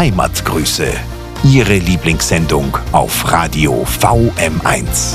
Heimatgrüße, Ihre Lieblingssendung auf Radio VM1.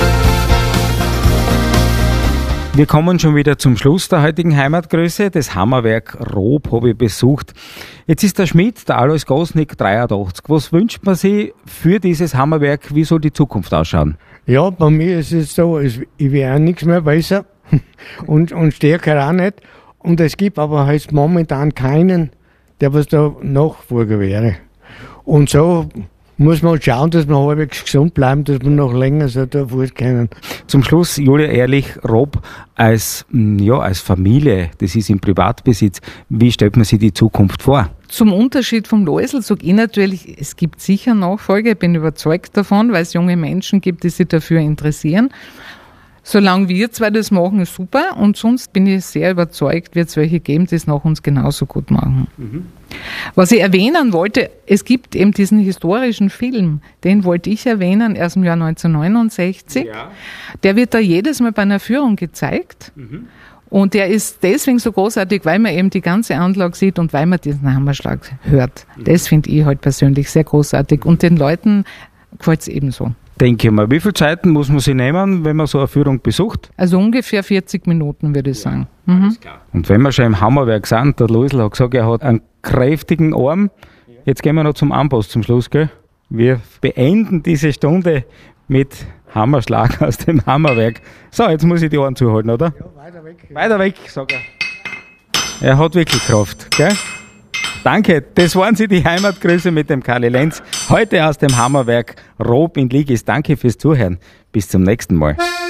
Wir kommen schon wieder zum Schluss der heutigen Heimatgrüße. Das Hammerwerk Rob habe ich besucht. Jetzt ist der Schmied, der Alois Gosnick, 83. Was wünscht man sich für dieses Hammerwerk? Wie soll die Zukunft ausschauen? Ja, bei mir ist es so, ich werde auch nichts mehr besser und stärker auch nicht. Und es gibt aber halt momentan keinen, der was da Nachfolger wäre. Und so muss man schauen, dass wir halbwegs gesund bleiben, dass wir noch länger so da fort können. Zum Schluss, Julia, ehrlich, Rob, als Familie, das ist im Privatbesitz, wie stellt man sich die Zukunft vor? Zum Unterschied vom Loisel sage ich natürlich, es gibt sicher Nachfolger, ich bin überzeugt davon, weil es junge Menschen gibt, die sich dafür interessieren. Solange wir zwei das machen, ist super, und sonst bin ich sehr überzeugt, wird es welche geben, die es nach uns genauso gut machen. Was ich erwähnen wollte, es gibt eben diesen historischen Film, den wollte ich erwähnen, erst im Jahr 1969. Ja. Der wird da jedes Mal bei einer Führung gezeigt. Und der ist deswegen so großartig, weil man eben die ganze Anlage sieht und weil man diesen Hammerschlag hört. Das finde ich halt persönlich sehr großartig und den Leuten gefällt es ebenso. Denke ich mal, wie viel Zeit muss man sich nehmen, wenn man so eine Führung besucht? Also ungefähr 40 Minuten, würde ich sagen. Alles klar. Und wenn wir schon im Hammerwerk sind, der Loisel hat gesagt, er hat einen kräftigen Arm. Jetzt gehen wir noch zum Amboss zum Schluss, gell? Wir beenden diese Stunde mit Hammerschlag aus dem Hammerwerk. So, jetzt muss ich die Ohren zuhalten, oder? Ja, weiter weg. Weiter weg, sagt er. Er hat wirklich Kraft, gell? Danke, das waren sie, die Heimatgrüße mit dem Karli Lenz. Heute aus dem Hammerwerk Rob in Liegis. Danke fürs Zuhören. Bis zum nächsten Mal.